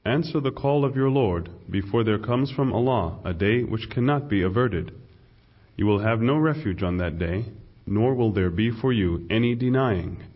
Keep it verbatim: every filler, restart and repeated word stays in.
Answer the call of your Lord before there comes from Allah a day which cannot be averted. You will have no refuge on that day, nor will there be for you any denying.